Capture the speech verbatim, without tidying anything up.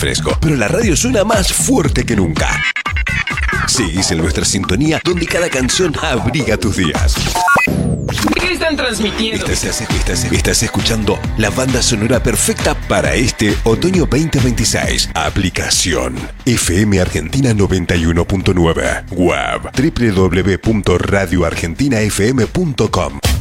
fresco, pero la radio suena más fuerte que nunca. Seguís en nuestra sintonía, donde cada canción abriga tus días. ¿Qué están transmitiendo? Estás, estás, estás escuchando la banda sonora perfecta para este otoño veinte veintiséis. Aplicación F M Argentina noventa y uno punto nueve. Web doble u doble u doble u punto radio argentina f m punto com.